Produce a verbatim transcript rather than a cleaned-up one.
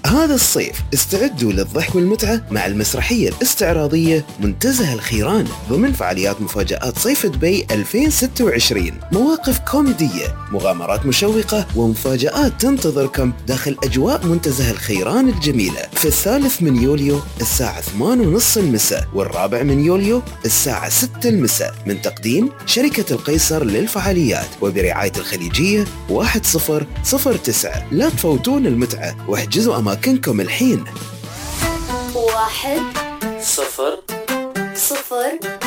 هذا الصيف استعدوا للضحك والمتعة مع المسرحية الاستعراضية منتزه الخيران ضمن فعاليات مفاجآت صيف دبي ألفين وستة وعشرين. مواقف كوميدية، مغامرات مشوقة، ومفاجآت تنتظركم داخل أجواء منتزه الخيران الجميلة في الثالث من يوليو الساعة ثمانية ونص المساء، والرابع من يوليو الساعة ستة المساء، من تقديم شركة القيصر للفعاليات وبرعاية الخليجية واحد صفر صفر تسعة. لا تفوتون المتعة واحجزوا أماكنكم الحين. واحد صفر صفر